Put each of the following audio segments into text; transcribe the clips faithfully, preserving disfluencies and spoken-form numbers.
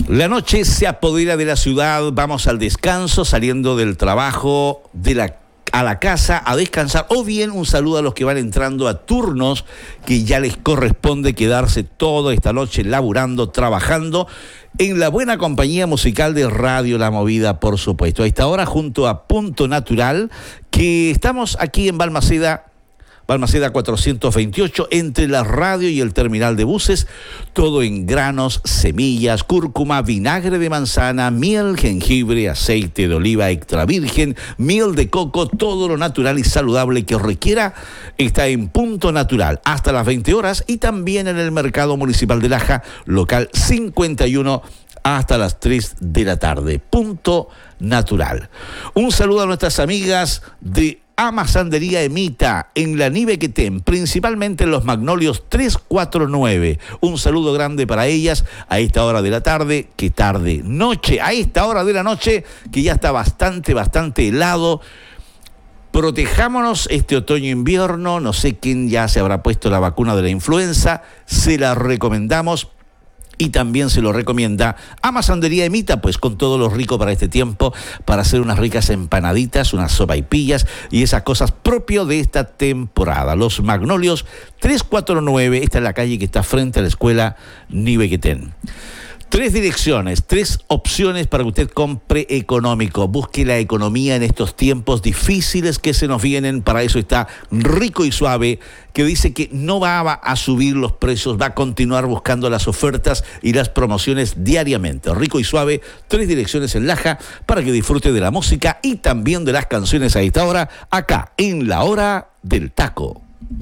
La noche se apodera de la ciudad, vamos al descanso, saliendo del trabajo, de la a la casa a descansar, o bien un saludo a los que van entrando a turnos que ya les corresponde quedarse toda esta noche laburando, trabajando en la buena compañía musical de Radio La Movida, por supuesto. A esta hora junto a Punto Natural, que estamos aquí en Balmaceda, Balmaceda cuatrocientos veintiocho, entre la radio y el terminal de buses, todo en granos, semillas, cúrcuma, vinagre de manzana, miel, jengibre, aceite de oliva extra virgen, miel de coco, todo lo natural y saludable que requiera está en Punto Natural hasta las veinte horas, y también en el Mercado Municipal de Laja, local cincuenta y uno, hasta las tres de la tarde. Punto Natural. Un saludo a nuestras amigas de Amasandería Emita en la Nivequetén, principalmente en los Magnolios tres cuatro nueve. Un saludo grande para ellas a esta hora de la tarde, que tarde, noche, a esta hora de la noche, que ya está bastante, bastante helado. Protejámonos este otoño-invierno, no sé quién ya se habrá puesto la vacuna de la influenza, se la recomendamos. Y también se lo recomienda Amasandería Emita, pues con todo lo rico para este tiempo, para hacer unas ricas empanaditas, unas sopaipillas y esas cosas propio de esta temporada. Los Magnolios tres cuatro nueve, esta es la calle que está frente a la escuela Nivequetén. Tres direcciones, tres opciones para que usted compre económico. Busque la economía en estos tiempos difíciles que se nos vienen. Para eso está Rico y Suave, que dice que no va a subir los precios, va a continuar buscando las ofertas y las promociones diariamente. Rico y Suave, tres direcciones en Laja, para que disfrute de la música y también de las canciones a esta hora, acá en la Hora del Taco.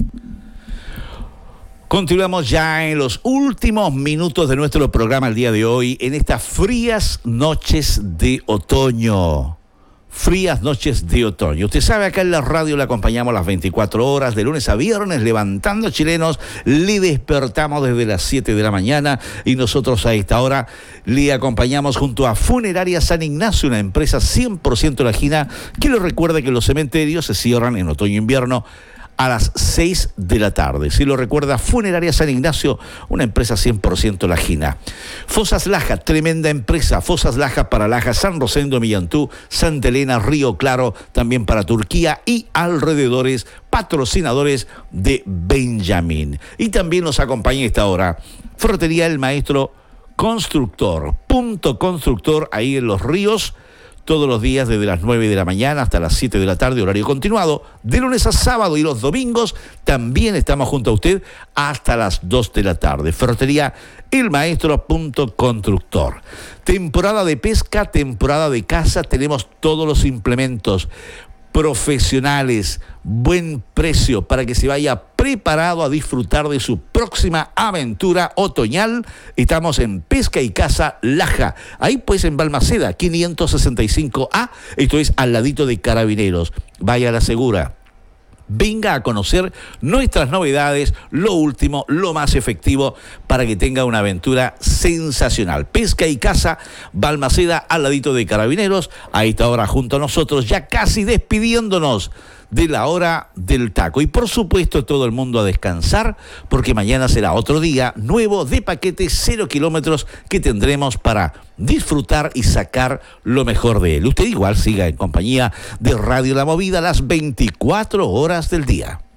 Continuamos ya en los últimos minutos de nuestro programa el día de hoy, en estas frías noches de otoño. Frías noches de otoño. Usted sabe, acá en la radio le acompañamos las veinticuatro horas, de lunes a viernes, levantando chilenos. Le despertamos desde las siete de la mañana y nosotros a esta hora le acompañamos junto a Funeraria San Ignacio, una empresa cien por ciento lajina, que le recuerda que los cementerios se cierran en otoño e invierno a las seis de la tarde. Si lo recuerda, Funeraria San Ignacio, una empresa cien por ciento lajina. Fosas Laja, tremenda empresa. Fosas Laja para Laja, San Rosendo, Millantú, Santa Elena, Río Claro, también para Turquía y alrededores, patrocinadores de Benjamín. Y también nos acompaña esta hora Ferretería El Maestro Constructor, Punto Constructor, ahí en Los Ríos, todos los días desde las nueve de la mañana hasta las siete de la tarde, horario continuado, de lunes a sábado, y los domingos también estamos junto a usted hasta las dos de la tarde. Ferretería El Maestro Punto Constructor. Temporada de pesca, temporada de caza, tenemos todos los implementos profesionales, buen precio para que se vaya preparado a disfrutar de su próxima aventura otoñal. Estamos en Pesca y Caza Laja, ahí pues en Balmaceda quinientos sesenta y cinco A, esto es al ladito de Carabineros. Vaya a la segura. Venga a conocer nuestras novedades, lo último, lo más efectivo, para que tenga una aventura sensacional. Pesca y Caza, Balmaceda, al ladito de Carabineros, a esta hora junto a nosotros, ya casi despidiéndonos de la Hora del Taco. Y por supuesto todo el mundo a descansar, porque mañana será otro día nuevo de paquete cero kilómetros que tendremos para disfrutar y sacar lo mejor de él. Usted igual siga en compañía de Radio La Movida las veinticuatro horas del día.